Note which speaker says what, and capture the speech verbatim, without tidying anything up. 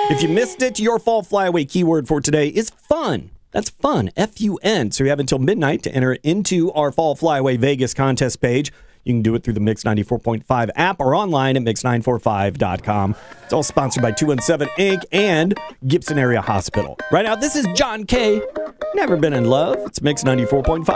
Speaker 1: If you missed it, your Fall Flyaway keyword for today is fun. That's fun, F U N. So you have until midnight to enter into our Fall Flyaway Vegas contest page. You can do it through the Mix ninety-four point five app or online at mix nine four five dot com. It's all sponsored by two one seven Incorporated and Gibson Area Hospital. Right now, this is John Kay. Never been in love. It's Mix ninety-four point five.